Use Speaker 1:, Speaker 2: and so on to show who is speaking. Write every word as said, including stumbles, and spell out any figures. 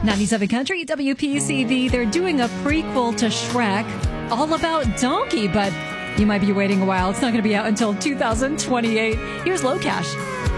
Speaker 1: ninety-seven Country, W P C V. They're doing a prequel to Shrek, all about Donkey, but you might be waiting a while. It's not going to be out until two thousand twenty-eight. Here's Low Cash.